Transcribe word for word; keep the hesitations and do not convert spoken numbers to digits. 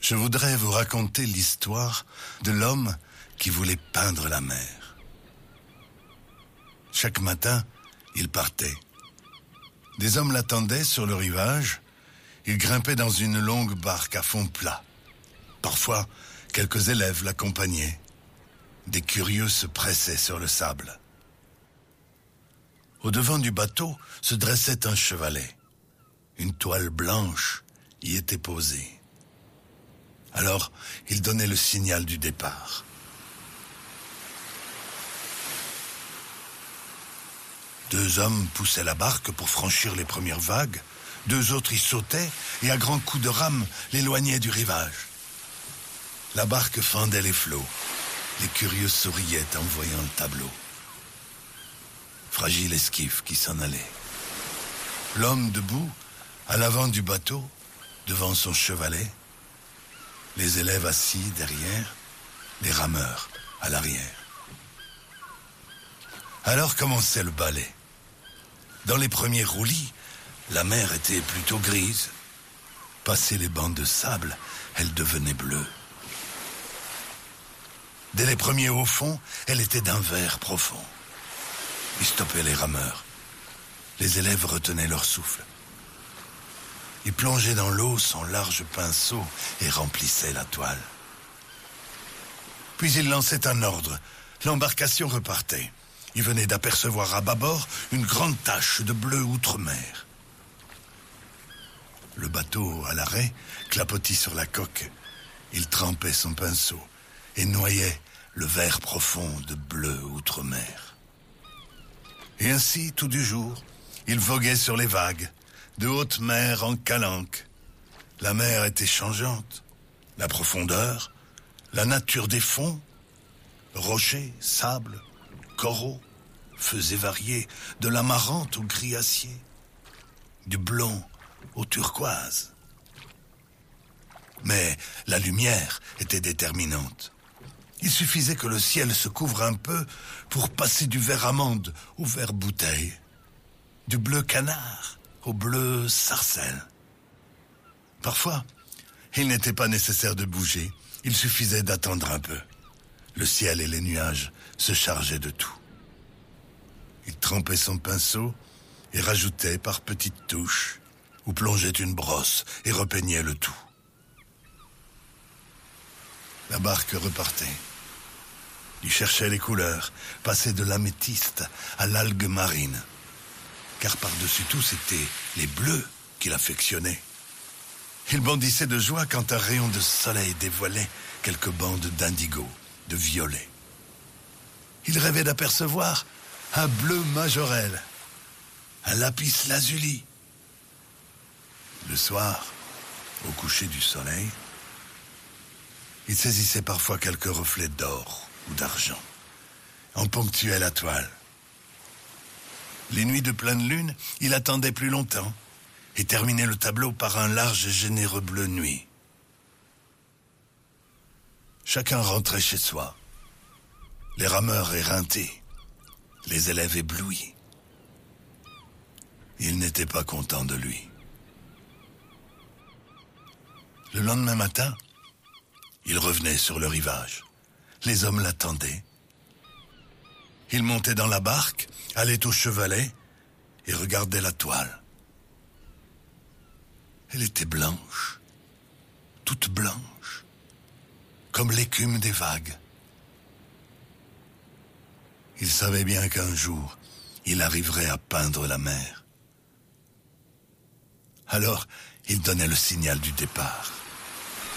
Je voudrais vous raconter l'histoire de l'homme qui voulait peindre la mer. Chaque matin, il partait. Des hommes l'attendaient sur le rivage. Il grimpait dans une longue barque à fond plat. Parfois, quelques élèves l'accompagnaient. Des curieux se pressaient sur le sable. Au devant du bateau se dressait un chevalet. Une toile blanche y était posée. Alors, il donnait le signal du départ. Deux hommes poussaient la barque pour franchir les premières vagues. Deux autres y sautaient et à grands coups de rame l'éloignaient du rivage. La barque fendait les flots. Les curieux souriaient en voyant le tableau. Fragile esquif qui s'en allait. L'homme debout, à l'avant du bateau, devant son chevalet. Les élèves assis derrière, les rameurs à l'arrière. Alors commençait le ballet. Dans les premiers roulis, la mer était plutôt grise. Passé les bancs de sable, elle devenait bleue. Dès les premiers hauts fonds, elle était d'un vert profond. Ils stoppaient les rameurs. Les élèves retenaient leur souffle. Ils plongeaient dans l'eau son large pinceau et remplissaient la toile. Puis ils lançaient un ordre. L'embarcation repartait. Ils venaient d'apercevoir à bâbord une grande tache de bleu outre-mer. Le bateau, à l'arrêt, clapotis sur la coque. Il trempait son pinceau et noyait le vert profond de bleu outre-mer. Et ainsi, tout du jour, il voguait sur les vagues, de haute mer en calanque. La mer était changeante, la profondeur, la nature des fonds, rochers, sable, coraux, faisaient varier de l'amarante au gris acier, du blond au turquoise. Mais la lumière était déterminante. Il suffisait que le ciel se couvre un peu pour passer du vert amande au vert bouteille, du bleu canard au bleu sarcelle. Parfois, il n'était pas nécessaire de bouger, il suffisait d'attendre un peu. Le ciel et les nuages se chargeaient de tout. Il trempait son pinceau et rajoutait par petites touches, ou plongeait une brosse et repeignait le tout. La barque repartait. Il cherchait les couleurs, passait de l'améthyste à l'algue marine. Car par-dessus tout, c'était les bleus qu'il affectionnait. Il bondissait de joie quand un rayon de soleil dévoilait quelques bandes d'indigo, de violet. Il rêvait d'apercevoir un bleu majorel, un lapis lazuli. Le soir, au coucher du soleil, il saisissait parfois quelques reflets d'or ou d'argent, en ponctuait la toile. Les nuits de pleine lune, il attendait plus longtemps et terminait le tableau par un large et généreux bleu nuit. Chacun rentrait chez soi, les rameurs éreintés, les élèves éblouis. Ils n'étaient pas contents de lui. Le lendemain matin, il revenait sur le rivage. Les hommes l'attendaient. Il montait dans la barque, allait au chevalet et regardait la toile. Elle était blanche, toute blanche, comme l'écume des vagues. Il savait bien qu'un jour, il arriverait à peindre la mer. Alors, il donnait le signal du départ.